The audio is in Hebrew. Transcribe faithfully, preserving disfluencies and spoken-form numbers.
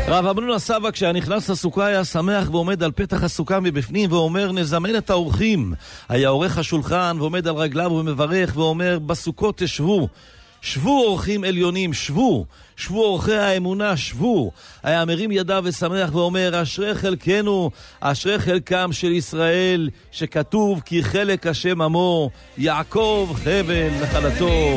רב אמנון הסבא כשהיה נכנס לסוכה היה שמח ועומד על פתח הסוכה מבפנים ואומר נזמן את האורחים. היה עורך השולחן ועומד על רגליו ומברך ואומר בסוכות תשבו. שבו אורחים עליונים, שבו. שבו אורחי האמונה, שבו. היה מרים ידיו ושמח ואומר אשרי חלקנו, אשרי חלקם של ישראל, שכתוב כי חלק השם עמו, יעקב חבל נחלתו.